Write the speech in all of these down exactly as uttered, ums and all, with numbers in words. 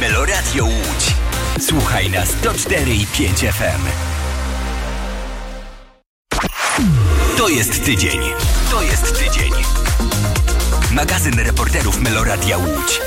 Meloradio Łódź. Słuchaj na sto cztery i pięć F M. To jest tydzień. To jest tydzień. Magazyn reporterów Meloradia Łódź.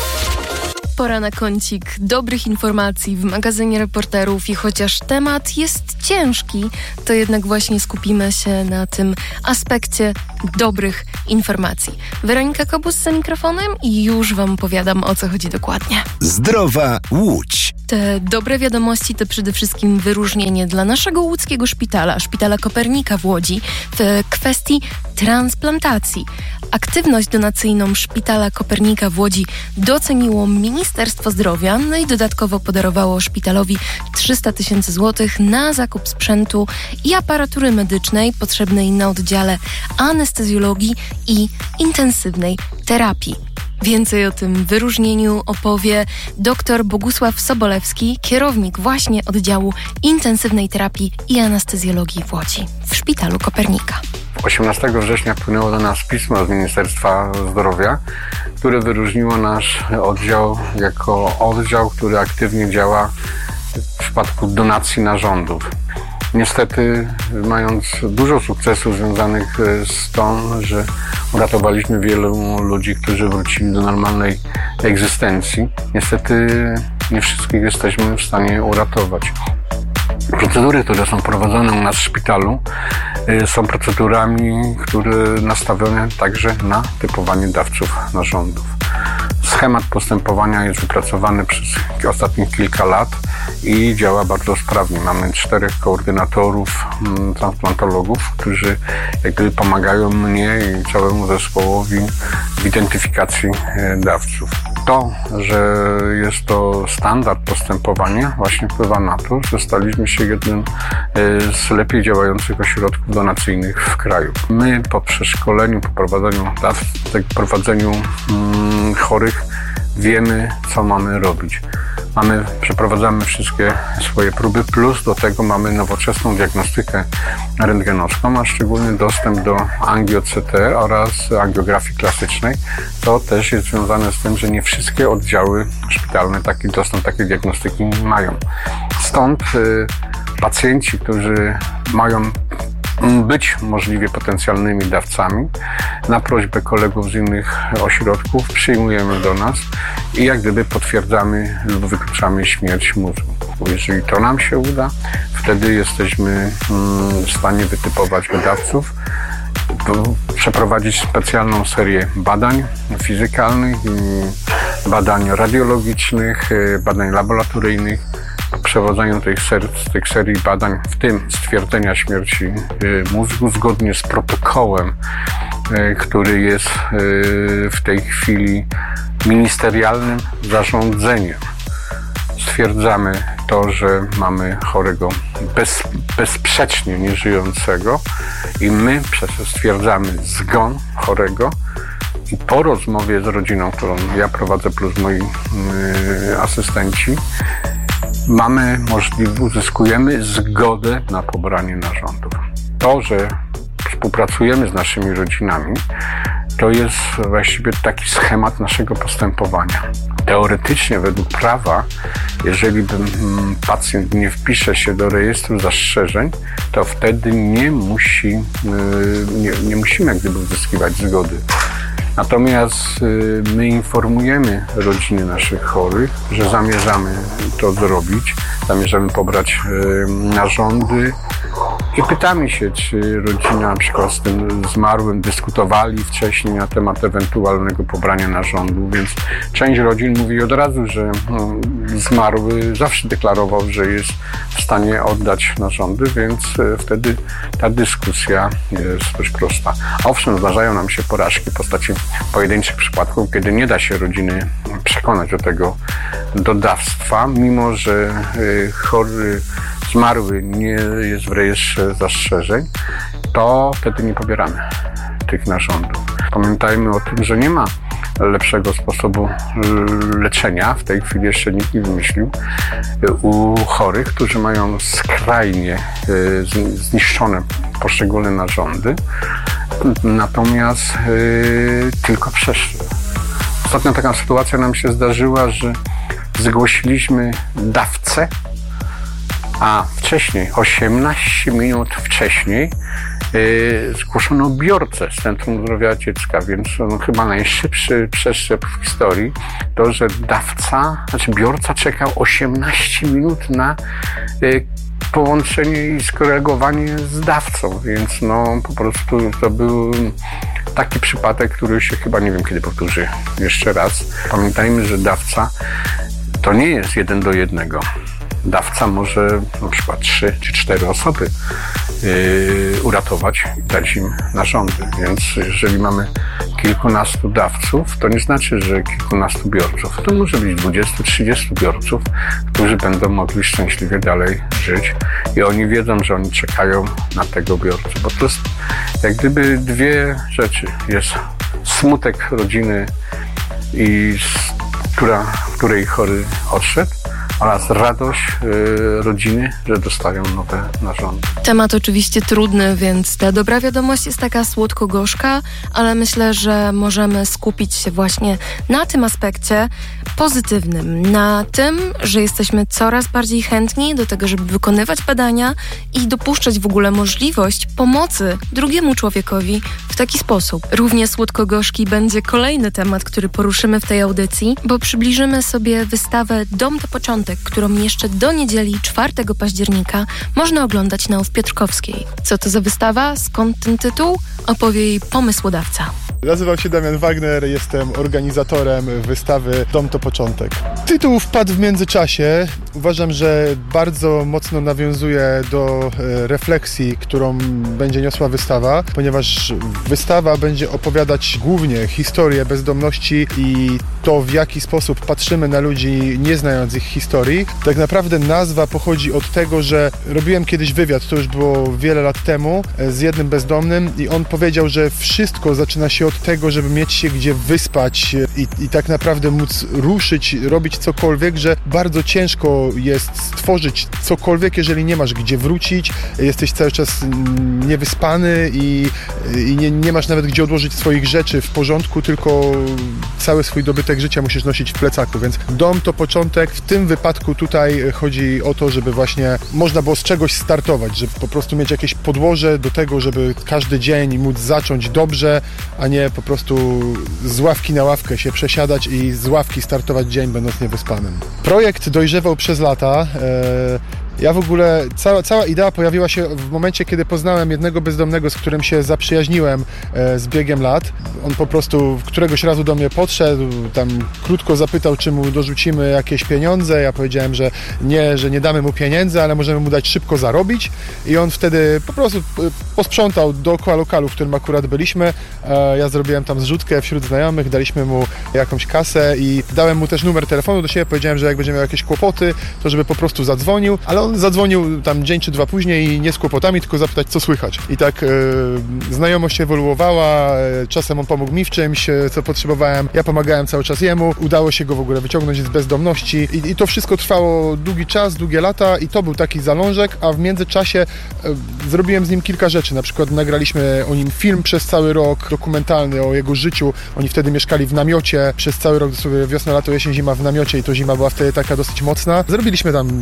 Pora na kącik dobrych informacji w magazynie reporterów i chociaż temat jest ciężki, to jednak właśnie skupimy się na tym aspekcie dobrych informacji. Weronika Kobus za mikrofonem i już wam opowiadam, o co chodzi dokładnie. Zdrowa Łódź. Te dobre wiadomości to przede wszystkim wyróżnienie dla naszego łódzkiego szpitala, Szpitala Kopernika w Łodzi, w kwestii transplantacji. Aktywność donacyjną Szpitala Kopernika w Łodzi doceniło Ministerstwo Zdrowia, no i dodatkowo podarowało szpitalowi trzysta tysięcy złotych na zakup sprzętu i aparatury medycznej potrzebnej na oddziale anestezjologii i intensywnej terapii. Więcej o tym wyróżnieniu opowie dr Bogusław Sobolewski, kierownik właśnie oddziału intensywnej terapii i anestezjologii w Łodzi w Szpitalu Kopernika. osiemnastego września wpłynęło do nas pismo z Ministerstwa Zdrowia, które wyróżniło nasz oddział jako oddział, który aktywnie działa w przypadku donacji narządów. Niestety, mając dużo sukcesów związanych z tym, że uratowaliśmy wielu ludzi, którzy wrócili do normalnej egzystencji, niestety nie wszystkich jesteśmy w stanie uratować. Procedury, które są prowadzone u nas w szpitalu, są procedurami, które nastawione także na typowanie dawców narządów. Schemat postępowania jest wypracowany przez ostatnich kilka lat i działa bardzo sprawnie. Mamy czterech koordynatorów, transplantologów, którzy jakby pomagają mnie i całemu zespołowi w identyfikacji dawców. To, że jest to standard postępowania, właśnie wpływa na to, że staliśmy się jednym z lepiej działających ośrodków donacyjnych w kraju. My po przeszkoleniu, po prowadzeniu daw, prowadzeniu mm, chorych wiemy, co mamy robić. Mamy, przeprowadzamy wszystkie swoje próby, plus do tego mamy nowoczesną diagnostykę rentgenowską, a szczególny dostęp do angio-C T oraz angiografii klasycznej. To też jest związane z tym, że nie wszystkie oddziały szpitalne taki dostęp takiej diagnostyki mają. Stąd y, pacjenci, którzy mają być możliwie potencjalnymi dawcami, na prośbę kolegów z innych ośrodków przyjmujemy do nas i jak gdyby potwierdzamy lub wykluczamy śmierć mózgu. Jeżeli to nam się uda, wtedy jesteśmy w stanie wytypować dawców, przeprowadzić specjalną serię badań fizykalnych, badań radiologicznych, badań laboratoryjnych. Po przeprowadzeniu tych, ser, tych serii badań, w tym stwierdzenia śmierci y, mózgu, zgodnie z protokołem, y, który jest y, w tej chwili ministerialnym zarządzeniem, stwierdzamy to, że mamy chorego bez, bezsprzecznie nieżyjącego i my stwierdzamy zgon chorego. I po rozmowie z rodziną, którą ja prowadzę, plus moi y, asystenci, mamy możliwość, uzyskujemy zgodę na pobranie narządów. To, że współpracujemy z naszymi rodzinami, to jest właściwie taki schemat naszego postępowania. Teoretycznie, według prawa, jeżeli pacjent nie wpisze się do rejestru zastrzeżeń, to wtedy nie musi, nie, nie musimy jak gdyby uzyskiwać zgody. Natomiast y, my informujemy rodziny naszych chorych, że zamierzamy to zrobić, zamierzamy pobrać y, narządy i pytamy się, czy rodzina na przykład z tym zmarłym dyskutowali wcześniej na temat ewentualnego pobrania narządu, więc część rodzin mówi od razu, że no, zmarły zawsze deklarował, że jest w stanie oddać narządy, więc y, wtedy ta dyskusja jest dość prosta. Owszem, zdarzają nam się porażki w postaci pojedynczych przypadków, kiedy nie da się rodziny przekonać do tego dodawstwa, mimo że chory, zmarły nie jest w rejestrze zastrzeżeń, to wtedy nie pobieramy tych narządów. Pamiętajmy o tym, że nie ma lepszego sposobu leczenia, w tej chwili jeszcze nikt nie wymyślił, u chorych, którzy mają skrajnie zniszczone poszczególne narządy, natomiast yy, tylko przeszły. Ostatnio taka sytuacja nam się zdarzyła, że zgłosiliśmy dawcę, a wcześniej, osiemnaście minut wcześniej, yy, zgłoszono biorcę z Centrum Zdrowia Dziecka, więc no, chyba najszybszy przeszczep w historii to, że dawca, znaczy biorca czekał osiemnaście minut na yy, połączenie i skoregowanie z dawcą, więc no po prostu to był taki przypadek, który się chyba nie wiem kiedy powtórzy jeszcze raz. Pamiętajmy, że dawca to nie jest jeden do jednego. Dawca może na przykład trzy czy cztery osoby yy, uratować i dać im narządy. Więc jeżeli mamy kilkunastu dawców, to nie znaczy, że kilkunastu biorców. To może być dwudziestu trzydziestu biorców, którzy będą mogli szczęśliwie dalej żyć. I oni wiedzą, że oni czekają na tego biorcę. Bo to jest jak gdyby dwie rzeczy. Jest smutek rodziny, i która, w której chory odszedł, oraz radość y, rodziny, że dostają nowe narządy. Temat oczywiście trudny, więc ta dobra wiadomość jest taka słodko-gorzka, ale myślę, że możemy skupić się właśnie na tym aspekcie pozytywnym, na tym, że jesteśmy coraz bardziej chętni do tego, żeby wykonywać badania i dopuszczać w ogóle możliwość pomocy drugiemu człowiekowi w taki sposób. Równie słodko-gorzki będzie kolejny temat, który poruszymy w tej audycji, bo przybliżymy sobie wystawę Dom to Początek, którą jeszcze do niedzieli czwartego października można oglądać na Ów Piotrkowskiej. Co to za wystawa? Skąd ten tytuł? Opowie jej pomysłodawca. Nazywam się Damian Wagner, jestem organizatorem wystawy Dom to Początek. Tytuł wpadł w międzyczasie. Uważam, że bardzo mocno nawiązuje do refleksji, którą będzie niosła wystawa, ponieważ wystawa będzie opowiadać głównie historię bezdomności i to, w jaki sposób patrzymy na ludzi, nie znając ich historii. Tak naprawdę nazwa pochodzi od tego, że robiłem kiedyś wywiad, to już było wiele lat temu, z jednym bezdomnym i on powiedział, że wszystko zaczyna się od tego, żeby mieć się gdzie wyspać i, i tak naprawdę móc ruszyć, robić cokolwiek, że bardzo ciężko jest stworzyć cokolwiek, jeżeli nie masz gdzie wrócić, jesteś cały czas niewyspany i, i nie, nie masz nawet gdzie odłożyć swoich rzeczy w porządku, tylko cały swój dobytek życia musisz nosić w plecaku, więc dom to początek. W tym wypadku tutaj chodzi o to, żeby właśnie można było z czegoś startować, żeby po prostu mieć jakieś podłoże do tego, żeby każdy dzień móc zacząć dobrze, a nie po prostu z ławki na ławkę się przesiadać i z ławki startować dzień, będąc niewyspanym. Projekt dojrzewał przez lata. Ja w ogóle, cała, cała idea pojawiła się w momencie, kiedy poznałem jednego bezdomnego, z którym się zaprzyjaźniłem e, z biegiem lat. On po prostu któregoś razu do mnie podszedł, tam krótko zapytał, czy mu dorzucimy jakieś pieniądze. Ja powiedziałem, że nie, że nie damy mu pieniędzy, ale możemy mu dać szybko zarobić. I on wtedy po prostu posprzątał dookoła lokalu, w którym akurat byliśmy. E, ja zrobiłem tam zrzutkę wśród znajomych, daliśmy mu jakąś kasę i dałem mu też numer telefonu do siebie. Powiedziałem, że jak będzie miał jakieś kłopoty, to żeby po prostu zadzwonił, ale on zadzwonił tam dzień czy dwa później i nie z kłopotami, tylko zapytać, co słychać. I tak e, znajomość ewoluowała, e, czasem on pomógł mi w czymś, e, co potrzebowałem, ja pomagałem cały czas jemu, udało się go w ogóle wyciągnąć z bezdomności i, i to wszystko trwało długi czas, długie lata i to był taki zalążek, a w międzyczasie e, zrobiłem z nim kilka rzeczy, na przykład nagraliśmy o nim film przez cały rok, dokumentalny o jego życiu, oni wtedy mieszkali w namiocie, przez cały rok, sobie wiosna, lato, jesień, zima w namiocie i to zima była wtedy taka dosyć mocna. Zrobiliśmy tam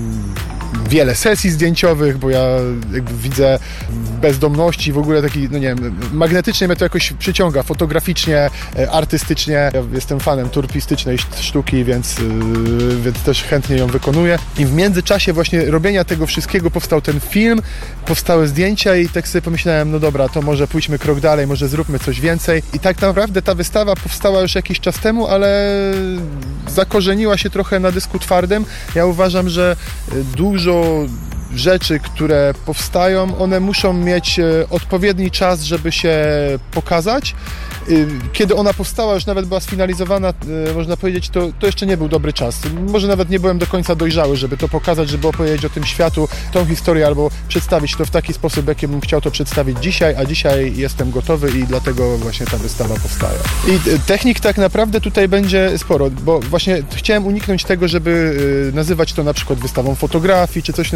wiele sesji zdjęciowych, bo ja jakby widzę w bezdomności w ogóle taki, no nie wiem, magnetycznie mnie to jakoś przyciąga, fotograficznie, artystycznie. Ja jestem fanem turpistycznej sztuki, więc, yy, więc też chętnie ją wykonuję. I w międzyczasie właśnie robienia tego wszystkiego powstał ten film, powstały zdjęcia i tak sobie pomyślałem, no dobra, to może pójdźmy krok dalej, może zróbmy coś więcej. I tak naprawdę ta wystawa powstała już jakiś czas temu, ale zakorzeniła się trochę na dysku twardym. Ja uważam, że dużo rzeczy, które powstają, one muszą mieć odpowiedni czas, żeby się pokazać. Kiedy ona powstała, już nawet była sfinalizowana, można powiedzieć, to, to jeszcze nie był dobry czas. Może nawet nie byłem do końca dojrzały, żeby to pokazać, żeby opowiedzieć o tym światu, tą historię, albo przedstawić to w taki sposób, jaki bym chciał to przedstawić dzisiaj, a dzisiaj jestem gotowy i dlatego właśnie ta wystawa powstaje. I technik tak naprawdę tutaj będzie sporo, bo właśnie chciałem uniknąć tego, żeby nazywać to na przykład wystawą fotografii, czy coś w tym stylu, bo to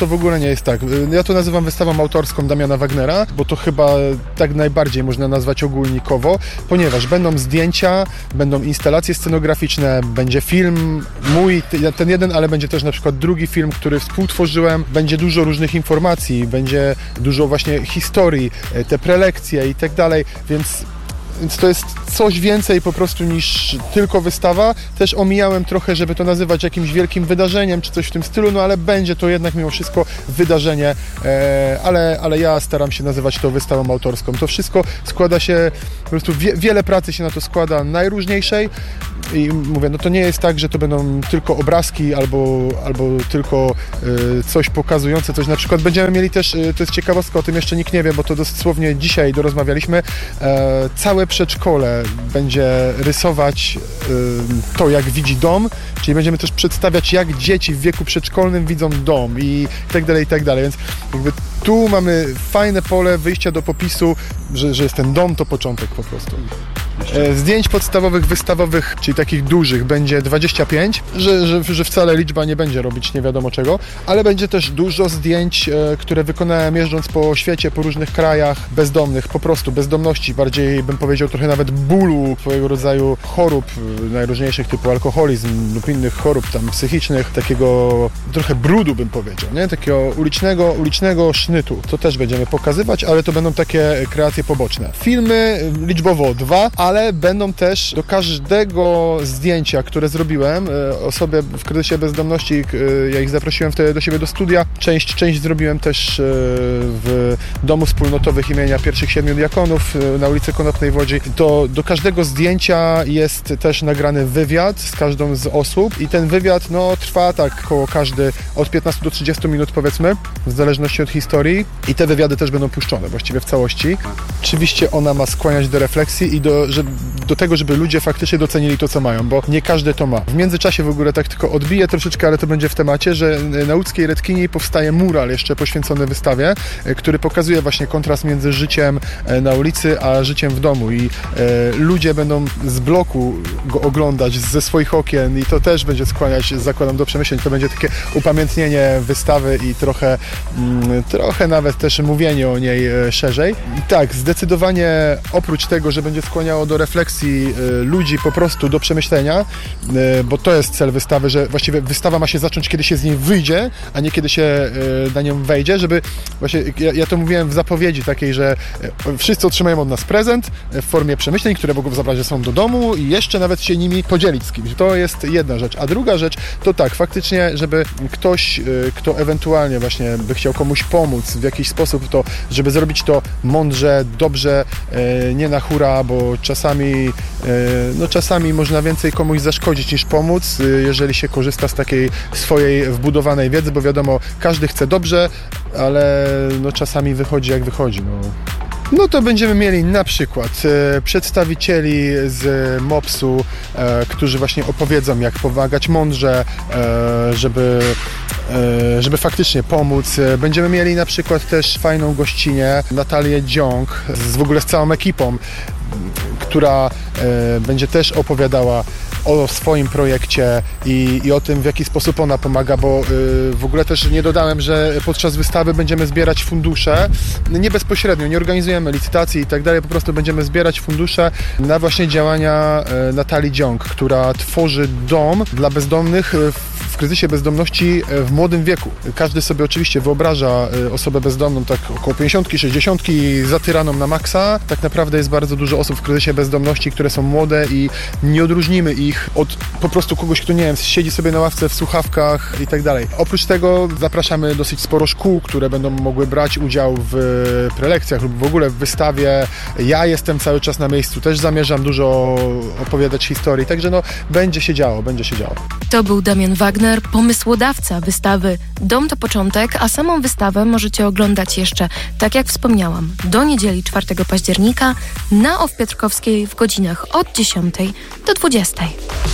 to w ogóle nie jest tak. Ja to nazywam wystawą autorską Damiana Wagnera, bo to chyba tak najbardziej można nazwać ogólnikowo, ponieważ będą zdjęcia, będą instalacje scenograficzne, będzie film mój, ten jeden, ale będzie też na przykład drugi film, który współtworzyłem, będzie dużo różnych informacji, będzie dużo właśnie historii, te prelekcje i tak dalej, więc Więc to jest coś więcej po prostu niż tylko wystawa. Też omijałem trochę, żeby to nazywać jakimś wielkim wydarzeniem czy coś w tym stylu, no ale będzie to jednak mimo wszystko wydarzenie, e, ale, ale ja staram się nazywać to wystawą autorską. To wszystko składa się, po prostu wie, wiele pracy się na to składa, najróżniejszej. I mówię, no to nie jest tak, że to będą tylko obrazki albo, albo tylko y, coś pokazujące, coś na przykład będziemy mieli też, y, to jest ciekawostka, o tym jeszcze nikt nie wie, bo to dosłownie dzisiaj dorozmawialiśmy, e, całe przedszkole będzie rysować y, to, jak widzi dom, czyli będziemy też przedstawiać, jak dzieci w wieku przedszkolnym widzą dom i tak dalej, i tak dalej, więc jakby tu mamy fajne pole wyjścia do popisu, że, że jest ten dom, to początek po prostu. Zdjęć podstawowych, wystawowych, czyli takich dużych, będzie dwadzieścia pięć, że, że, że wcale liczba nie będzie robić nie wiadomo czego, ale będzie też dużo zdjęć, e, które wykonałem jeżdżąc po świecie, po różnych krajach, bezdomnych, po prostu bezdomności, bardziej bym powiedział trochę nawet bólu, swojego rodzaju chorób najróżniejszych typu alkoholizm lub innych chorób tam psychicznych, takiego trochę brudu bym powiedział, nie? Takiego ulicznego, ulicznego sznytu. To też będziemy pokazywać, ale to będą takie kreacje poboczne. Filmy liczbowo dwa, ale będą też do każdego zdjęcia, które zrobiłem, osobie w kryzysie bezdomności, ja ich zaprosiłem wtedy do siebie do studia. Część, część zrobiłem też w domu wspólnotowym imienia pierwszych siedmiu diakonów na ulicy Konopnej w Łodzi. To do każdego zdjęcia jest też nagrany wywiad z każdą z osób i ten wywiad no, trwa tak koło każdy od piętnastu do trzydziestu minut powiedzmy, w zależności od historii i te wywiady też będą puszczone właściwie w całości. Oczywiście ona ma skłaniać do refleksji i do Że, do tego, żeby ludzie faktycznie docenili to, co mają, bo nie każdy to ma. W międzyczasie w ogóle tak tylko odbiję troszeczkę, ale to będzie w temacie, że na łódzkiej Redkini powstaje mural jeszcze poświęcony wystawie, który pokazuje właśnie kontrast między życiem na ulicy, a życiem w domu i e, ludzie będą z bloku go oglądać ze swoich okien i to też będzie skłaniać, zakładam, do przemyśleń. To będzie takie upamiętnienie wystawy i trochę, mm, trochę nawet też mówienie o niej e, szerzej. I tak, zdecydowanie oprócz tego, że będzie skłaniało do refleksji y, ludzi po prostu do przemyślenia, y, bo to jest cel wystawy, że właściwie wystawa ma się zacząć, kiedy się z niej wyjdzie, a nie kiedy się y, na nią wejdzie, żeby właśnie, ja, ja to mówiłem w zapowiedzi takiej, że y, wszyscy otrzymają od nas prezent w formie przemyśleń, które mogą zabrać ze sobą do domu i jeszcze nawet się nimi podzielić z kimś. To jest jedna rzecz. A druga rzecz to tak, faktycznie, żeby ktoś, y, kto ewentualnie właśnie by chciał komuś pomóc w jakiś sposób, to żeby zrobić to mądrze, dobrze, y, nie na hura, bo czasami, no czasami można więcej komuś zaszkodzić niż pomóc, jeżeli się korzysta z takiej swojej wbudowanej wiedzy, bo wiadomo, każdy chce dobrze, ale no czasami wychodzi jak wychodzi. No. No to będziemy mieli na przykład e, przedstawicieli z mopsu, e, którzy właśnie opowiedzą, jak pomagać mądrze, e, żeby, e, żeby faktycznie pomóc. Będziemy mieli na przykład też fajną gościnię, Natalię Dziąg, z, w ogóle z całą ekipą, która e, będzie też opowiadała o swoim projekcie i, i o tym, w jaki sposób ona pomaga, bo y, w ogóle też nie dodałem, że podczas wystawy będziemy zbierać fundusze, nie bezpośrednio, nie organizujemy licytacji i tak dalej, po prostu będziemy zbierać fundusze na właśnie działania y, Natalii Dziąg, która tworzy dom dla bezdomnych y, w kryzysie bezdomności w młodym wieku. Każdy sobie oczywiście wyobraża osobę bezdomną tak około pięćdziesiątki, sześćdziesiątki, zatyraną na maksa. Tak naprawdę jest bardzo dużo osób w kryzysie bezdomności, które są młode i nie odróżnimy ich od po prostu kogoś, kto nie wiem, siedzi sobie na ławce w słuchawkach i tak dalej. Oprócz tego zapraszamy dosyć sporo szkół, które będą mogły brać udział w prelekcjach lub w ogóle w wystawie. Ja jestem cały czas na miejscu, też zamierzam dużo opowiadać historii, także no będzie się działo, będzie się działo. To był Damian Wagner, pomysłodawca wystawy Dom to początek, a samą wystawę możecie oglądać jeszcze, tak jak wspomniałam, do niedzieli czwartego października na O W Piotrkowskiej w godzinach od dziesiątej do dwudziestej.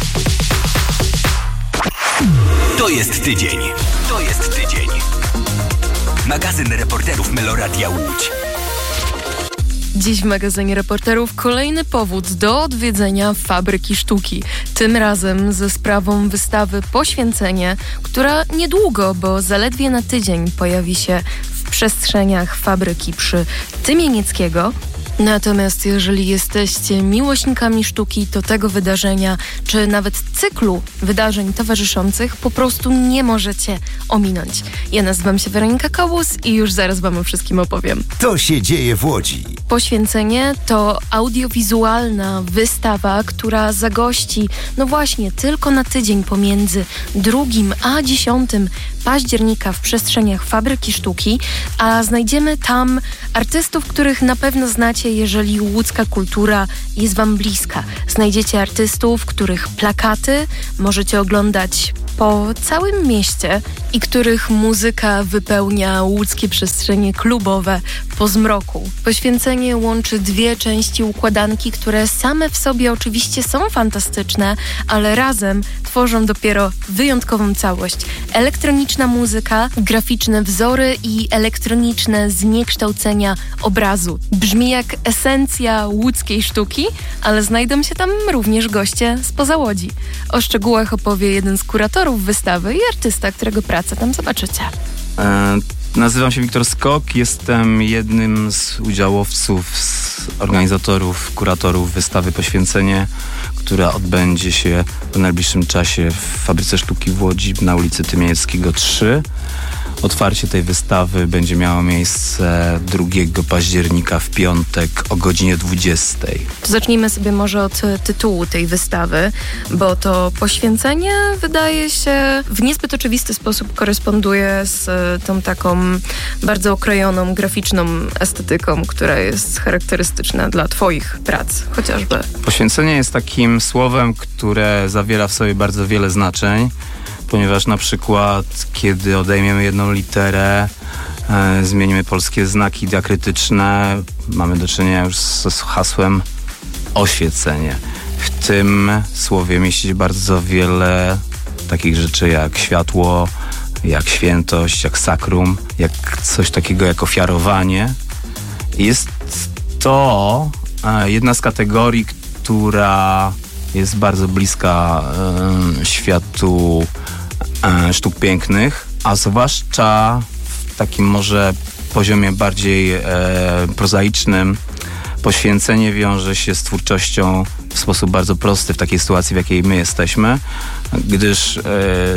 To jest tydzień. To jest tydzień. Magazyn reporterów Meloradia Łódź. Dziś w magazynie reporterów kolejny powód do odwiedzenia Fabryki Sztuki. Tym razem ze sprawą wystawy Poświęcenie, która niedługo, bo zaledwie na tydzień pojawi się w przestrzeniach fabryki przy Tymienieckiego. Natomiast jeżeli jesteście miłośnikami sztuki, to tego wydarzenia, czy nawet cyklu wydarzeń towarzyszących po prostu nie możecie ominąć. Ja nazywam się Weronika Kałus i już zaraz wam o wszystkim opowiem. To się dzieje w Łodzi. Poświęcenie to audiowizualna wystawa, która zagości, no właśnie, tylko na tydzień pomiędzy drugim a dziesiątym października w przestrzeniach Fabryki Sztuki, a znajdziemy tam artystów, których na pewno znacie, jeżeli łódzka kultura jest wam bliska. Znajdziecie artystów, których plakaty możecie oglądać po całym mieście i których muzyka wypełnia łódzkie przestrzenie klubowe po zmroku. Poświęcenie łączy dwie części układanki, które same w sobie oczywiście są fantastyczne, ale razem tworzą dopiero wyjątkową całość. Elektroniczna muzyka, graficzne wzory i elektroniczne zniekształcenia obrazu. Brzmi jak esencja łódzkiej sztuki, ale znajdą się tam również goście spoza Łodzi. O szczegółach opowie jeden z kuratorów wystawy i artysta, którego pracę tam zobaczycie. E, nazywam się Wiktor Skok, jestem jednym z udziałowców, z organizatorów, kuratorów wystawy Poświęcenie, która odbędzie się w najbliższym czasie w Fabryce Sztuki w Łodzi na ulicy Tymienieckiego trzy. Otwarcie tej wystawy będzie miało miejsce drugiego października w piątek o godzinie dwudziestej. To zacznijmy sobie może od tytułu tej wystawy, bo to Poświęcenie wydaje się w niezbyt oczywisty sposób koresponduje z tą taką bardzo okrojoną, graficzną estetyką, która jest charakterystyczna dla twoich prac chociażby. Poświęcenie jest takim słowem, które zawiera w sobie bardzo wiele znaczeń, ponieważ na przykład, kiedy odejmiemy jedną literę, e, zmienimy polskie znaki diakrytyczne, mamy do czynienia już z, z hasłem oświecenie. W tym słowie mieści się bardzo wiele takich rzeczy jak światło, jak świętość, jak sakrum, jak coś takiego jak ofiarowanie. Jest to e, jedna z kategorii, która jest bardzo bliska e, światu e, sztuk pięknych, a zwłaszcza w takim może poziomie bardziej e, prozaicznym. Poświęcenie wiąże się z twórczością w sposób bardzo prosty w takiej sytuacji, w jakiej my jesteśmy, gdyż e,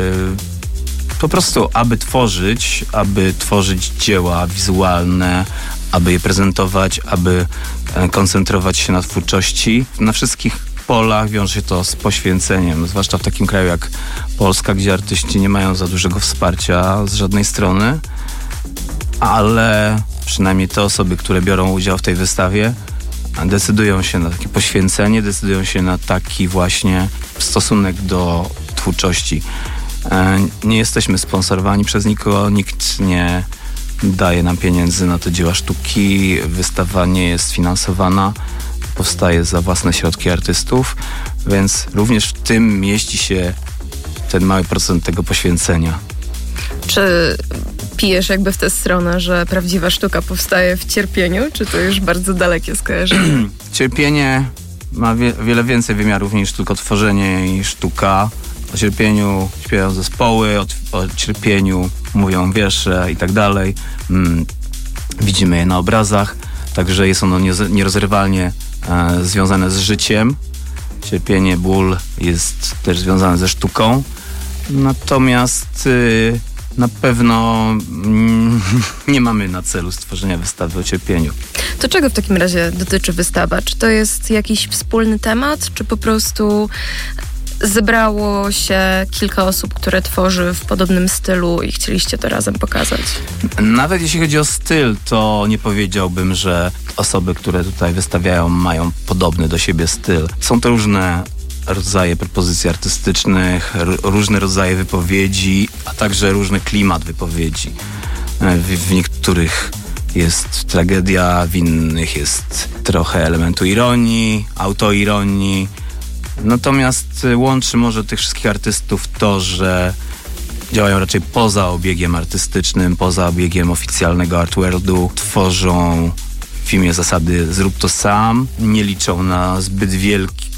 po prostu, aby tworzyć, aby tworzyć dzieła wizualne, aby je prezentować, aby e, koncentrować się na twórczości, na wszystkich polach wiąże się to z poświęceniem, zwłaszcza w takim kraju jak Polska, gdzie artyści nie mają za dużego wsparcia z żadnej strony, ale przynajmniej te osoby, które biorą udział w tej wystawie, decydują się na takie poświęcenie, decydują się na taki właśnie stosunek do twórczości. Nie jesteśmy sponsorowani przez nikogo, nikt nie daje nam pieniędzy na te dzieła sztuki, wystawa nie jest finansowana, powstaje za własne środki artystów, więc również w tym mieści się ten mały procent tego poświęcenia. Czy pijesz jakby w tę stronę, że prawdziwa sztuka powstaje w cierpieniu, czy to już bardzo dalekie skojarzenie? Cierpienie ma wie, wiele więcej wymiarów niż tylko tworzenie i sztuka. O cierpieniu śpiewają zespoły, o, o cierpieniu mówią wiersze i tak dalej. Hmm, widzimy je na obrazach, także jest ono nie, nierozerwalnie e, związane z życiem. Cierpienie, ból jest też związane ze sztuką. Natomiast y, na pewno mm, nie mamy na celu stworzenia wystawy o cierpieniu. To czego w takim razie dotyczy wystawa? Czy to jest jakiś wspólny temat, czy po prostu zebrało się kilka osób, które tworzy w podobnym stylu i chcieliście to razem pokazać? Nawet jeśli chodzi o styl, to nie powiedziałbym, że osoby, które tutaj wystawiają, mają podobny do siebie styl. Są to różne rodzaje propozycji artystycznych, r- różne rodzaje wypowiedzi, a także różny klimat wypowiedzi. W, w niektórych jest tragedia, w innych jest trochę elementu ironii, autoironii. Natomiast łączy może tych wszystkich artystów to, że działają raczej poza obiegiem artystycznym, poza obiegiem oficjalnego art worldu, tworzą w imię zasady zrób to sam, nie liczą na zbyt wielki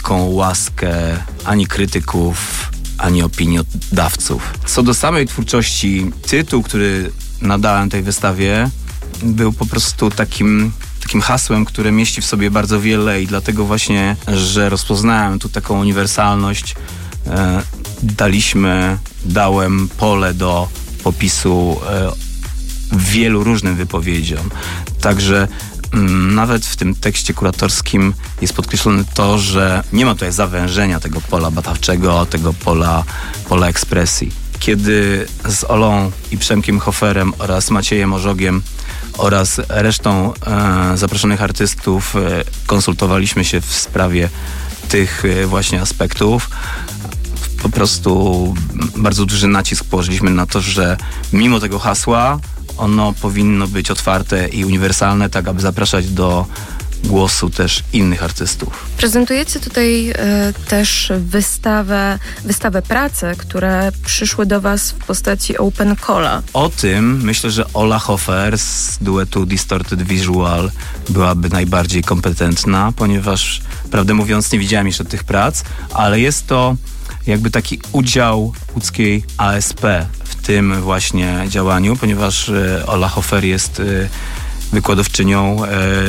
lekką łaskę ani krytyków, ani opiniodawców. Co do samej twórczości, tytuł, który nadałem tej wystawie, był po prostu takim, takim hasłem, które mieści w sobie bardzo wiele i dlatego właśnie, że rozpoznałem tu taką uniwersalność, e, daliśmy, dałem pole do popisu e, wielu różnym wypowiedziom. Także mm, nawet w tym tekście kuratorskim jest podkreślone to, że nie ma tutaj zawężenia tego pola badawczego, tego pola, pola ekspresji. Kiedy z Olą i Przemkiem Hoferem oraz Maciejem Orzogiem oraz resztą e, zaproszonych artystów e, konsultowaliśmy się w sprawie tych e, właśnie aspektów, po prostu bardzo duży nacisk położyliśmy na to, że mimo tego hasła ono powinno być otwarte i uniwersalne, tak aby zapraszać do głosu też innych artystów. Prezentujecie tutaj e, też wystawę, wystawę prace, które przyszły do Was w postaci Open Calla. O tym myślę, że Ola Hofer z duetu Distorted Visual byłaby najbardziej kompetentna, ponieważ prawdę mówiąc nie widziałem jeszcze tych prac, ale jest to jakby taki udział łódzkiej A S P w tym właśnie działaniu, ponieważ e, Ola Hofer jest e, wykładowczynią e,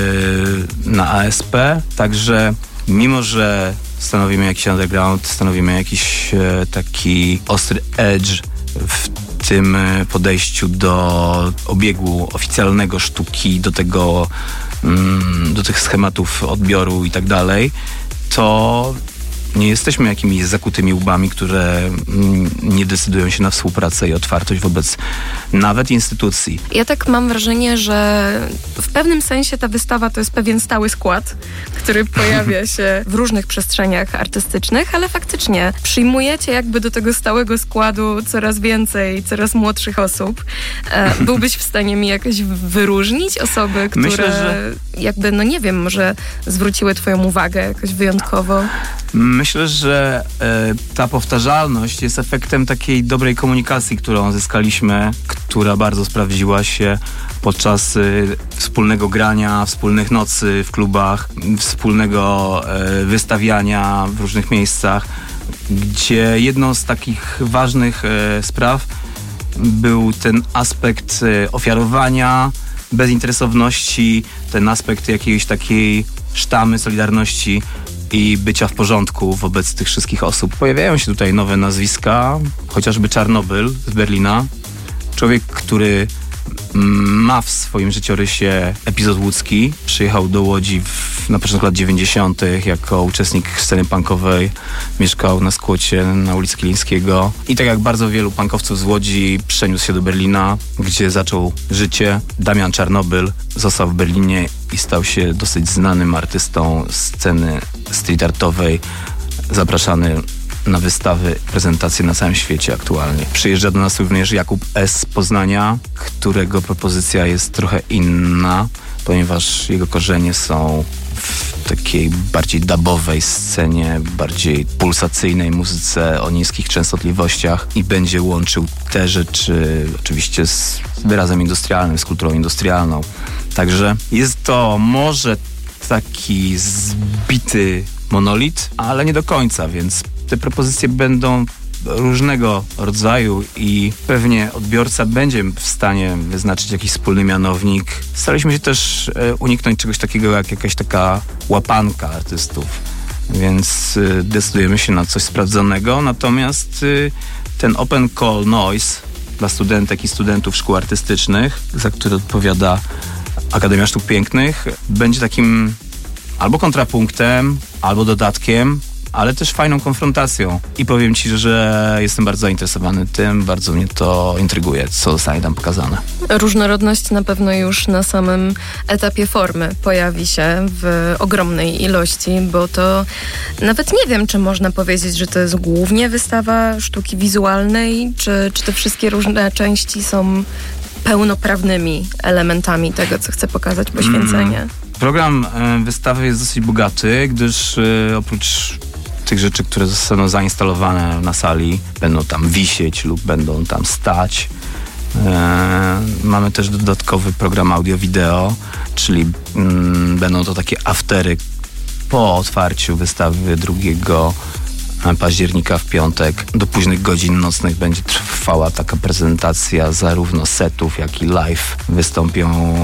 na A S P, także mimo, że stanowimy jakiś underground, stanowimy jakiś e, taki ostry edge w tym podejściu do obiegu oficjalnego sztuki, do tego, mm, do tych schematów odbioru i tak dalej, to nie jesteśmy jakimiś zakutymi łbami, które nie decydują się na współpracę i otwartość wobec nawet instytucji. Ja tak mam wrażenie, że w pewnym sensie ta wystawa to jest pewien stały skład, który pojawia się w różnych przestrzeniach artystycznych, ale faktycznie przyjmujecie jakby do tego stałego składu coraz więcej, coraz młodszych osób. E, byłbyś w stanie mi jakoś wyróżnić osoby, które Myślę, że... jakby, no nie wiem, może zwróciły twoją uwagę jakoś wyjątkowo? Myślę, że e, ta powtarzalność jest efektem takiej dobrej komunikacji, którą zyskaliśmy, która bardzo sprawdziła się podczas e, wspólnego grania, wspólnych nocy w klubach, wspólnego e, wystawiania w różnych miejscach, gdzie jedną z takich ważnych e, spraw był ten aspekt e, ofiarowania, bezinteresowności, ten aspekt jakiejś takiej sztamy, solidarności i bycia w porządku wobec tych wszystkich osób. Pojawiają się tutaj nowe nazwiska, chociażby Czarnobyl z Berlina. Człowiek, który ma w swoim życiorysie epizod łódzki. Przyjechał do Łodzi w, na początku lat dziewięćdziesiątych jako uczestnik sceny punkowej. Mieszkał na Skłocie na ulicy Kilińskiego. I tak jak bardzo wielu punkowców z Łodzi przeniósł się do Berlina, gdzie zaczął życie. Damian Czarnobyl został w Berlinie i stał się dosyć znanym artystą sceny street artowej. Zapraszany na wystawy, prezentacje na całym świecie aktualnie. Przyjeżdża do nas również Jakub S. z Poznania, którego propozycja jest trochę inna, ponieważ jego korzenie są w takiej bardziej dubowej scenie, bardziej pulsacyjnej muzyce o niskich częstotliwościach i będzie łączył te rzeczy oczywiście z wyrazem industrialnym, z kulturą industrialną. Także jest to może taki zbity monolit, ale nie do końca, więc te propozycje będą różnego rodzaju i pewnie odbiorca będzie w stanie wyznaczyć jakiś wspólny mianownik. Staraliśmy się też uniknąć czegoś takiego jak jakaś taka łapanka artystów, więc decydujemy się na coś sprawdzonego, natomiast ten Open Call Noise dla studentek i studentów szkół artystycznych, za który odpowiada Akademia Sztuk Pięknych, będzie takim albo kontrapunktem, albo dodatkiem, ale też fajną konfrontacją. I powiem Ci, że jestem bardzo zainteresowany tym, bardzo mnie to intryguje, co zostanie tam pokazane. Różnorodność na pewno już na samym etapie formy pojawi się w ogromnej ilości, bo to nawet nie wiem, czy można powiedzieć, że to jest głównie wystawa sztuki wizualnej, czy, czy te wszystkie różne części są pełnoprawnymi elementami tego, co chce pokazać poświęcenie. Mm. Program wystawy jest dosyć bogaty, gdyż oprócz tych rzeczy, które zostaną zainstalowane na sali, będą tam wisieć lub będą tam stać. E, mamy też dodatkowy program audio-wideo, czyli mm, będą to takie aftery, po otwarciu wystawy drugiego października w piątek do późnych godzin nocnych będzie trwała taka prezentacja zarówno setów, jak i live. Wystąpią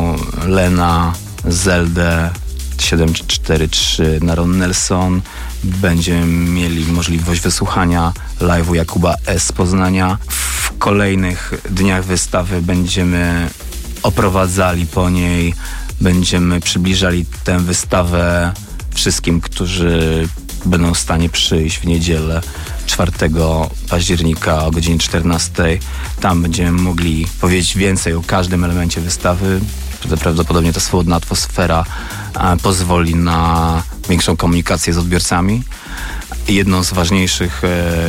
Lena, Zelde, siedem cztery trzy, Naron Nelson. Będziemy mieli możliwość wysłuchania live'u Jakuba S. z Poznania. W kolejnych dniach wystawy będziemy oprowadzali po niej, będziemy przybliżali tę wystawę wszystkim, którzy będą w stanie przyjść w niedzielę czwartego października o godzinie czternastej. Tam będziemy mogli powiedzieć więcej o każdym elemencie wystawy. Prawdopodobnie ta swobodna atmosfera pozwoli na większą komunikację z odbiorcami. Jedną z ważniejszych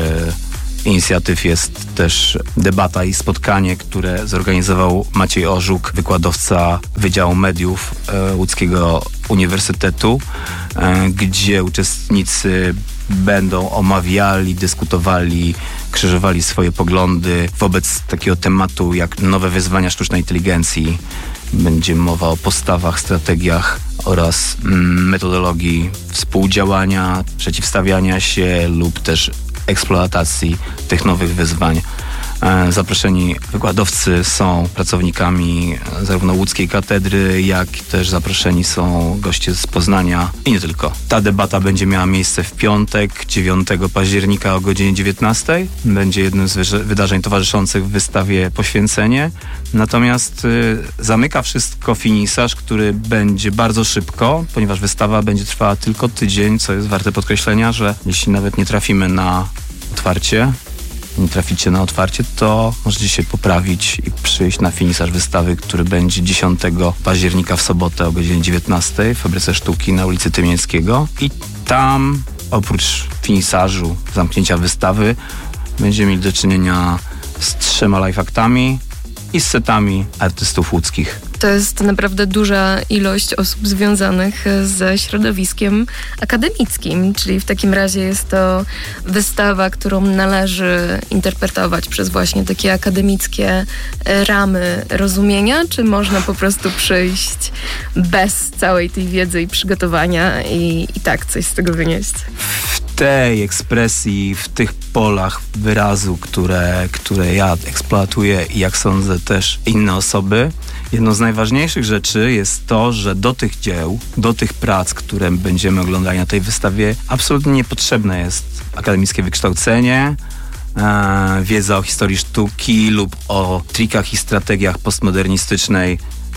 e, inicjatyw jest też debata i spotkanie, które zorganizował Maciej Orzuk, wykładowca Wydziału Mediów e, Łódzkiego Uniwersytetu, e, gdzie uczestnicy będą omawiali, dyskutowali, krzyżowali swoje poglądy wobec takiego tematu jak nowe wyzwania sztucznej inteligencji. Będzie mowa o postawach, strategiach oraz mm, metodologii współdziałania, przeciwstawiania się lub też eksploatacji tych nowych wyzwań. Zaproszeni wykładowcy są pracownikami zarówno łódzkiej katedry, jak też zaproszeni są goście z Poznania i nie tylko. Ta debata będzie miała miejsce w piątek, dziewiątego października o godzinie dziewiętnastej. Będzie jednym z wydarzeń towarzyszących w wystawie Poświęcenie. Natomiast y, zamyka wszystko finisarz, który będzie bardzo szybko, ponieważ wystawa będzie trwała tylko tydzień, co jest warte podkreślenia, że jeśli nawet nie trafimy na otwarcie, nie traficie na otwarcie, to możecie się poprawić i przyjść na finisarz wystawy, który będzie dziesiątego października w sobotę o godzinie dziewiętnastej w Fabryce Sztuki na ulicy Tymińskiego. I tam oprócz finisarzu, zamknięcia wystawy, będziemy mieli do czynienia z trzema live aktami i z setami artystów łódzkich. To jest naprawdę duża ilość osób związanych ze środowiskiem akademickim, czyli w takim razie jest to wystawa, którą należy interpretować przez właśnie takie akademickie ramy rozumienia, czy można po prostu przyjść bez całej tej wiedzy i przygotowania i, i tak coś z tego wynieść? W tej ekspresji, w tych polach wyrazu, które, które ja eksploatuję i jak sądzę też inne osoby, jedną z najważniejszych rzeczy jest to, że do tych dzieł, do tych prac, które będziemy oglądali na tej wystawie, absolutnie niepotrzebne jest akademickie wykształcenie, e, wiedza o historii sztuki lub o trikach i strategiach postmodernistycznej,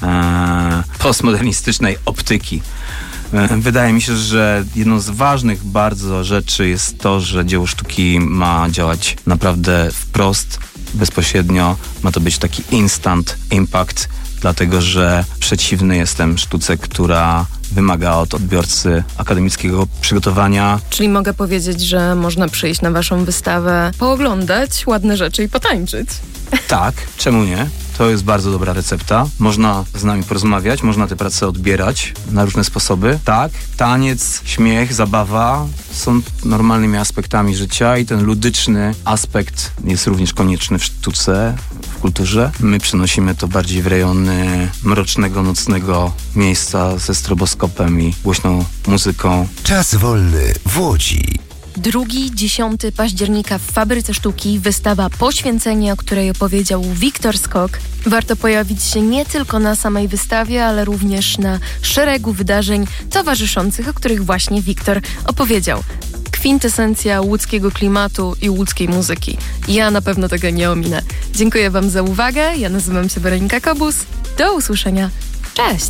e, postmodernistycznej optyki. Wydaje mi się, że jedną z ważnych bardzo rzeczy jest to, że dzieło sztuki ma działać naprawdę wprost, bezpośrednio. Ma to być taki instant impact, dlatego że przeciwny jestem sztuce, która wymaga od odbiorcy akademickiego przygotowania. Czyli mogę powiedzieć, że można przyjść na waszą wystawę, pooglądać ładne rzeczy i potańczyć. Tak, czemu nie? To jest bardzo dobra recepta. Można z nami porozmawiać, można te prace odbierać na różne sposoby. Tak, taniec, śmiech, zabawa są normalnymi aspektami życia i ten ludyczny aspekt jest również konieczny w sztuce, w kulturze. My przenosimy to bardziej w rejony mrocznego, nocnego miejsca ze stroboskopem i głośną muzyką. Czas wolny w Łodzi. drugiego do dziesiątego października w Fabryce Sztuki wystawa Poświęcenie, o której opowiedział Wiktor Skok. Warto pojawić się nie tylko na samej wystawie, ale również na szeregu wydarzeń towarzyszących, o których właśnie Wiktor opowiedział. Kwintesencja łódzkiego klimatu i łódzkiej muzyki. Ja na pewno tego nie ominę. Dziękuję wam za uwagę. Ja nazywam się Weronika Kobus. Do usłyszenia. Cześć!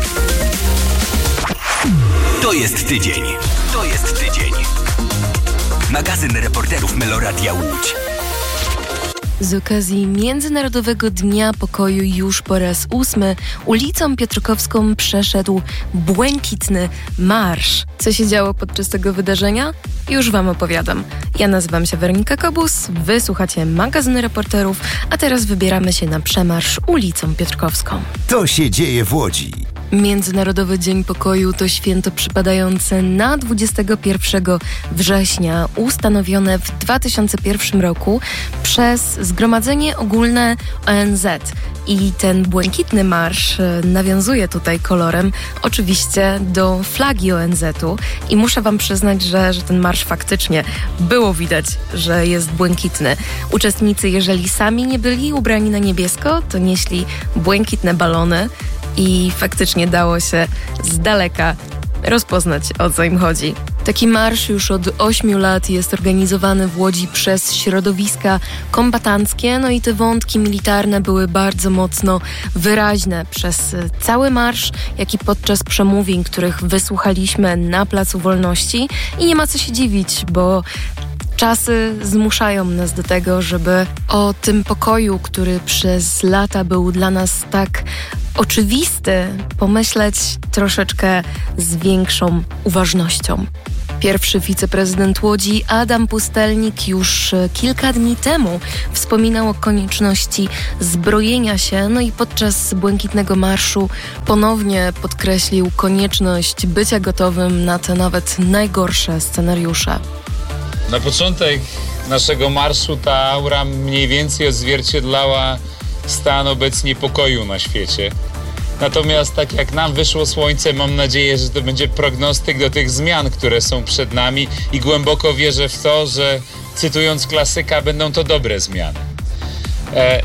To jest tydzień. To jest tydzień. Magazyn reporterów Meloradia Łódź. Z okazji Międzynarodowego Dnia Pokoju już po raz ósmy ulicą Piotrkowską przeszedł błękitny marsz. Co się działo podczas tego wydarzenia? Już wam opowiadam. Ja nazywam się Weronika Kobus, wy słuchacie magazynu reporterów, a teraz wybieramy się na przemarsz ulicą Piotrkowską. To się dzieje w Łodzi. Międzynarodowy Dzień Pokoju to święto przypadające na dwudziestego pierwszego września, ustanowione w dwa tysiące pierwszym roku przez Zgromadzenie Ogólne O N Z. I ten błękitny marsz nawiązuje tutaj kolorem oczywiście do flagi O N Z-u i muszę wam przyznać, że, że ten marsz faktycznie było widać, że jest błękitny. Uczestnicy, jeżeli sami nie byli ubrani na niebiesko, to nieśli błękitne balony i faktycznie dało się z daleka rozpoznać, o co im chodzi. Taki marsz już od ośmiu lat jest organizowany w Łodzi przez środowiska kombatanckie, no i te wątki militarne były bardzo mocno wyraźne przez cały marsz, jak i podczas przemówień, których wysłuchaliśmy na Placu Wolności. I nie ma co się dziwić, bo czasy zmuszają nas do tego, żeby o tym pokoju, który przez lata był dla nas tak oczywisty, pomyśleć troszeczkę z większą uważnością. Pierwszy wiceprezydent Łodzi Adam Pustelnik już kilka dni temu wspominał o konieczności zbrojenia się, no i podczas Błękitnego Marszu ponownie podkreślił konieczność bycia gotowym na te nawet najgorsze scenariusze. Na początek naszego marszu ta aura mniej więcej odzwierciedlała stan obecnie pokoju na świecie. Natomiast tak jak nam wyszło słońce, mam nadzieję, że to będzie prognostyk do tych zmian, które są przed nami i głęboko wierzę w to, że cytując klasyka, będą to dobre zmiany. E,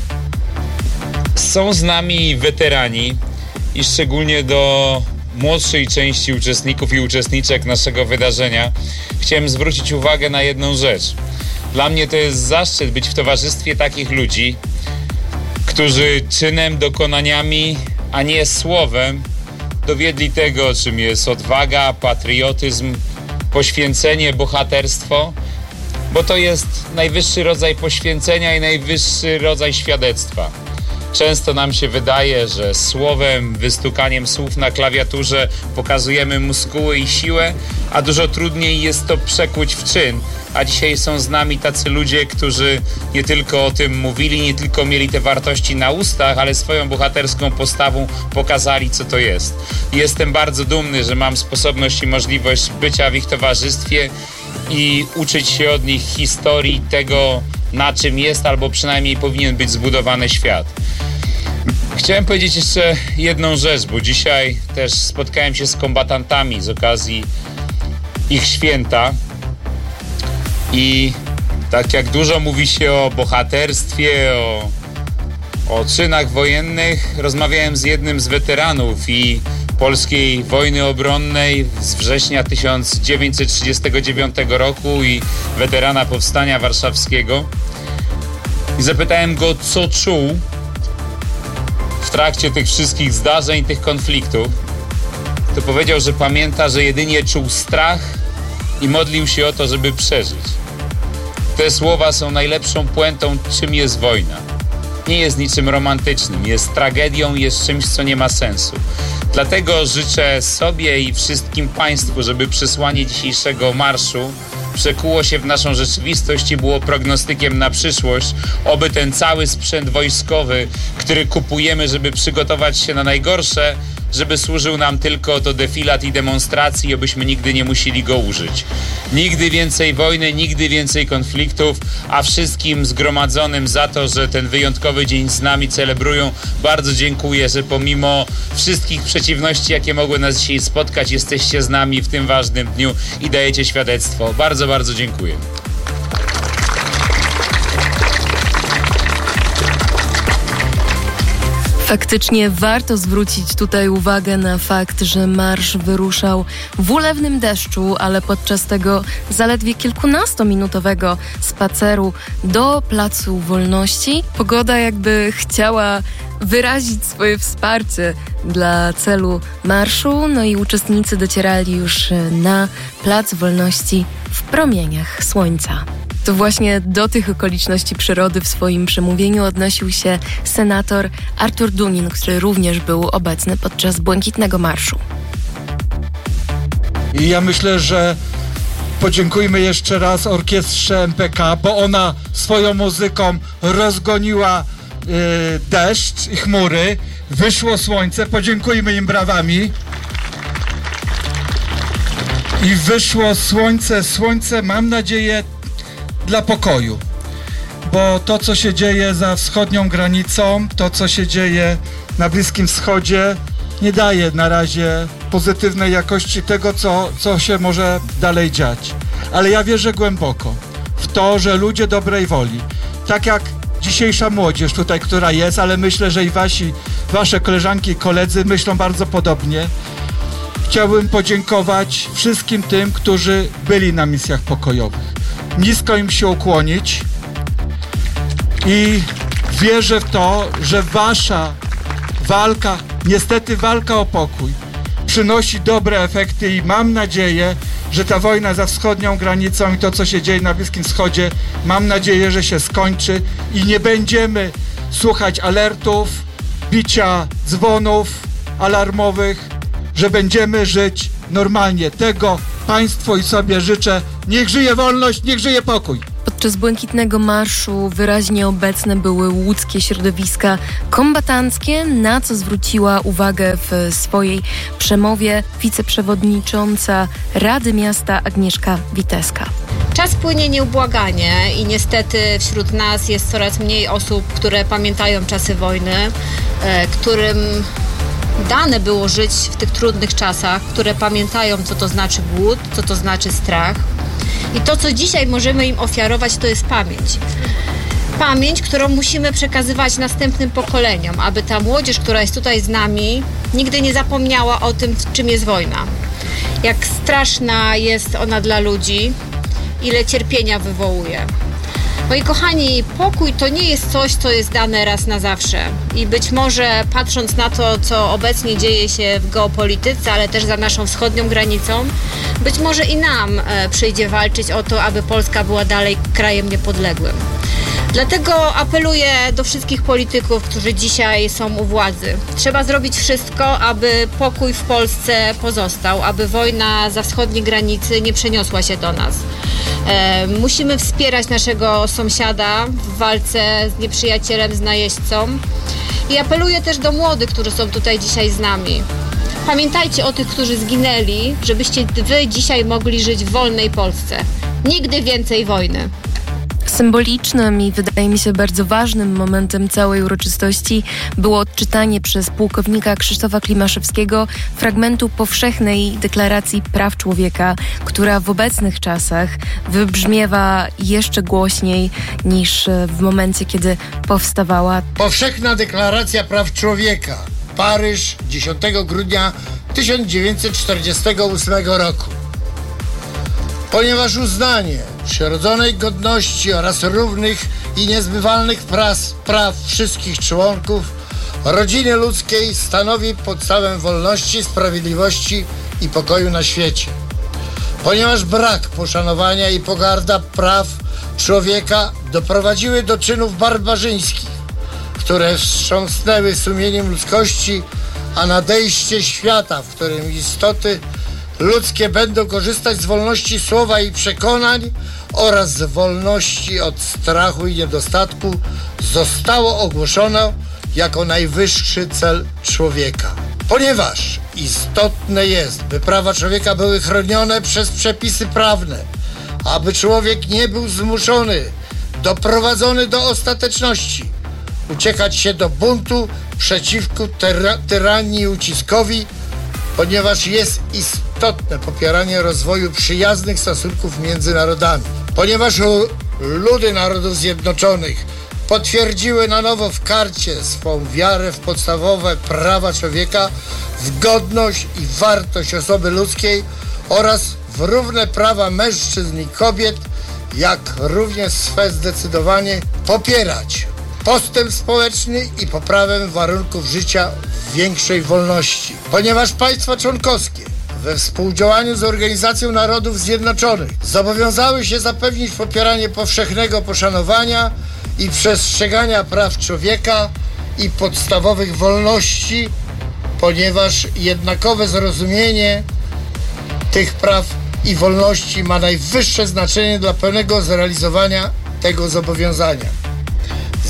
są z nami weterani i szczególnie do młodszej części uczestników i uczestniczek naszego wydarzenia chciałem zwrócić uwagę na jedną rzecz. Dla mnie to jest zaszczyt być w towarzystwie takich ludzi, którzy czynem, dokonaniami, a nie słowem dowiedli tego, czym jest odwaga, patriotyzm, poświęcenie, bohaterstwo, bo to jest najwyższy rodzaj poświęcenia i najwyższy rodzaj świadectwa. Często nam się wydaje, że słowem, wystukaniem słów na klawiaturze pokazujemy muskuły i siłę, a dużo trudniej jest to przekuć w czyn. A dzisiaj są z nami tacy ludzie, którzy nie tylko o tym mówili, nie tylko mieli te wartości na ustach, ale swoją bohaterską postawą pokazali, co to jest. I jestem bardzo dumny, że mam sposobność i możliwość bycia w ich towarzystwie i uczyć się od nich historii tego, na czym jest albo przynajmniej powinien być zbudowany świat. Chciałem powiedzieć jeszcze jedną rzecz, bo dzisiaj też spotkałem się z kombatantami z okazji ich święta i tak jak dużo mówi się o bohaterstwie, o, o czynach wojennych, rozmawiałem z jednym z weteranów i polskiej wojny obronnej z września tysiąc dziewięćset trzydziestego dziewiątego roku i weterana Powstania Warszawskiego i zapytałem go, co czuł w trakcie tych wszystkich zdarzeń, tych konfliktów. To powiedział, że pamięta, że jedynie czuł strach i modlił się o to, żeby przeżyć. Te słowa są najlepszą puentą, czym jest wojna. Nie jest niczym romantycznym, jest tragedią, jest czymś, co nie ma sensu. Dlatego życzę sobie i wszystkim Państwu, żeby przesłanie dzisiejszego marszu przekuło się w naszą rzeczywistość i było prognostykiem na przyszłość, oby ten cały sprzęt wojskowy, który kupujemy, żeby przygotować się na najgorsze, żeby służył nam tylko do defilat i demonstracji, abyśmy nigdy nie musieli go użyć. Nigdy więcej wojny, nigdy więcej konfliktów, a wszystkim zgromadzonym za to, że ten wyjątkowy dzień z nami celebrują, bardzo dziękuję, że pomimo wszystkich przeciwności, jakie mogły nas dzisiaj spotkać, jesteście z nami w tym ważnym dniu i dajecie świadectwo. Bardzo, bardzo dziękuję. Faktycznie warto zwrócić tutaj uwagę na fakt, że marsz wyruszał w ulewnym deszczu, ale podczas tego zaledwie kilkunastominutowego spaceru do Placu Wolności pogoda jakby chciała wyrazić swoje wsparcie dla celu marszu, no i uczestnicy docierali już na Plac Wolności w promieniach słońca. To właśnie do tych okoliczności przyrody w swoim przemówieniu odnosił się senator Artur Dunin, który również był obecny podczas Błękitnego Marszu. I ja myślę, że podziękujmy jeszcze raz orkiestrze M P K, bo ona swoją muzyką rozgoniła deszcz i chmury, wyszło słońce, podziękujmy im brawami. I wyszło słońce, słońce, mam nadzieję, dla pokoju. Bo to, co się dzieje za wschodnią granicą, to, co się dzieje na Bliskim Wschodzie, nie daje na razie pozytywnej jakości tego, co, co się może dalej dziać. Ale ja wierzę głęboko w to, że ludzie dobrej woli, tak jak dzisiejsza młodzież tutaj, która jest, ale myślę, że i wasi, wasze koleżanki i koledzy myślą bardzo podobnie. Chciałbym podziękować wszystkim tym, którzy byli na misjach pokojowych. Nisko im się ukłonić i wierzę w to, że wasza walka, niestety walka o pokój, przynosi dobre efekty i mam nadzieję, że ta wojna za wschodnią granicą i to, co się dzieje na Bliskim Wschodzie, mam nadzieję, że się skończy i nie będziemy słuchać alertów, bicia dzwonów alarmowych, że będziemy żyć normalnie. Tego państwu i sobie życzę. Niech żyje wolność, niech żyje pokój. Podczas Błękitnego Marszu wyraźnie obecne były łódzkie środowiska kombatanckie, na co zwróciła uwagę w swojej przemowie wiceprzewodnicząca Rady Miasta Agnieszka Witeska. Czas płynie nieubłaganie i niestety wśród nas jest coraz mniej osób, które pamiętają czasy wojny, e, którym dane było żyć w tych trudnych czasach, które pamiętają, co to znaczy głód, co to znaczy strach. I to, co dzisiaj możemy im ofiarować, to jest pamięć. Pamięć, którą musimy przekazywać następnym pokoleniom, aby ta młodzież, która jest tutaj z nami, nigdy nie zapomniała o tym, czym jest wojna. Jak straszna jest ona dla ludzi, ile cierpienia wywołuje. Moi kochani, pokój to nie jest coś, co jest dane raz na zawsze. I być może patrząc na to, co obecnie dzieje się w geopolityce, ale też za naszą wschodnią granicą, być może i nam e, przyjdzie walczyć o to, aby Polska była dalej krajem niepodległym. Dlatego apeluję do wszystkich polityków, którzy dzisiaj są u władzy. Trzeba zrobić wszystko, aby pokój w Polsce pozostał, aby wojna za wschodniej granicy nie przeniosła się do nas. E, musimy wspierać naszego sąsiada w walce z nieprzyjacielem, z najeźdźcą. I apeluję też do młodych, którzy są tutaj dzisiaj z nami. Pamiętajcie o tych, którzy zginęli, żebyście wy dzisiaj mogli żyć w wolnej Polsce. Nigdy więcej wojny. Symbolicznym i wydaje mi się bardzo ważnym momentem całej uroczystości było odczytanie przez pułkownika Krzysztofa Klimaszewskiego fragmentu Powszechnej Deklaracji Praw Człowieka, która w obecnych czasach wybrzmiewa jeszcze głośniej niż w momencie, kiedy powstawała. Powszechna Deklaracja Praw Człowieka. Paryż, dziesiątego grudnia tysiąc dziewięćset czterdziestego ósmego roku. Ponieważ uznanie przyrodzonej godności oraz równych i niezbywalnych praw, praw wszystkich członków rodziny ludzkiej stanowi podstawę wolności, sprawiedliwości i pokoju na świecie. Ponieważ brak poszanowania i pogarda praw człowieka doprowadziły do czynów barbarzyńskich, które wstrząsnęły sumieniem ludzkości, a nadejście świata, w którym istoty ludzkie będą korzystać z wolności słowa i przekonań oraz z wolności od strachu i niedostatku, zostało ogłoszone jako najwyższy cel człowieka. Ponieważ istotne jest, by prawa człowieka były chronione przez przepisy prawne, aby człowiek nie był zmuszony, doprowadzony do ostateczności, uciekać się do buntu przeciwko tyra- tyranii i uciskowi, ponieważ jest istotne popieranie rozwoju przyjaznych stosunków między narodami. Ponieważ ludy Narodów Zjednoczonych potwierdziły na nowo w karcie swą wiarę w podstawowe prawa człowieka, w godność i wartość osoby ludzkiej oraz w równe prawa mężczyzn i kobiet, jak również swe zdecydowanie popierać postęp społeczny i poprawę warunków życia w większej wolności. Ponieważ państwa członkowskie we współdziałaniu z Organizacją Narodów Zjednoczonych zobowiązały się zapewnić popieranie powszechnego poszanowania i przestrzegania praw człowieka i podstawowych wolności, ponieważ jednakowe zrozumienie tych praw i wolności ma najwyższe znaczenie dla pełnego zrealizowania tego zobowiązania.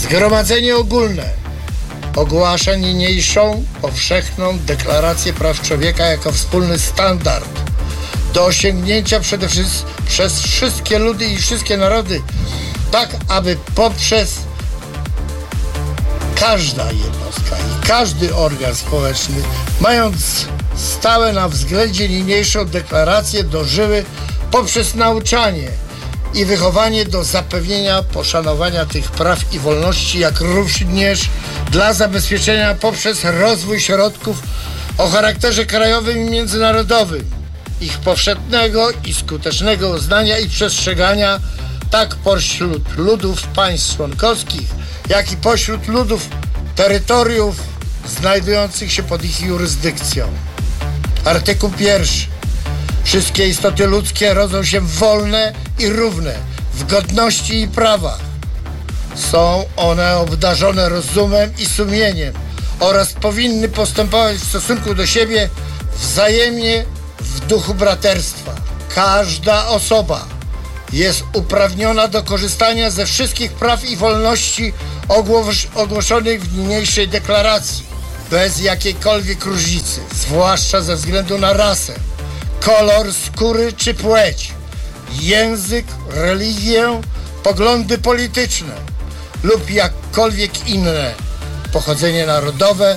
Zgromadzenie Ogólne ogłasza niniejszą powszechną deklarację praw człowieka jako wspólny standard do osiągnięcia przede wszystkim przez wszystkie ludy i wszystkie narody, tak aby poprzez każda jednostka i każdy organ społeczny, mając stałe na względzie niniejszą deklarację, dożyły poprzez nauczanie i wychowanie do zapewnienia poszanowania tych praw i wolności, jak również dla zabezpieczenia poprzez rozwój środków o charakterze krajowym i międzynarodowym, ich powszechnego i skutecznego uznania i przestrzegania tak pośród ludów państw członkowskich, jak i pośród ludów terytoriów znajdujących się pod ich jurysdykcją. Artykuł pierwszy. Wszystkie istoty ludzkie rodzą się wolne i równe w godności i prawach. Są one obdarzone rozumem i sumieniem oraz powinny postępować w stosunku do siebie wzajemnie w duchu braterstwa. Każda osoba jest uprawniona do korzystania ze wszystkich praw i wolności ogłos- ogłoszonych w niniejszej deklaracji, bez jakiejkolwiek różnicy, zwłaszcza ze względu na rasę, kolor skóry czy płeć, język, religię, poglądy polityczne lub jakkolwiek inne, pochodzenie narodowe,